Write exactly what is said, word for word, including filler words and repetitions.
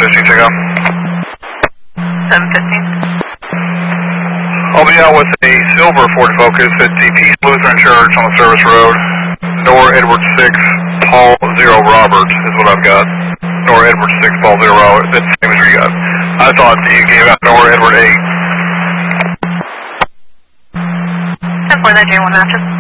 fifteen, take off. seven fifteen. I'll be out with a silver Ford Focus at the Peace Lutheran Church on the service road. Nor Edward six, Paul zero Robert is what I've got. Nor Edward six, Paul zero Robert. That's the same as you got. I thought you gave out Nor Edward eight. ten four, that J one matches.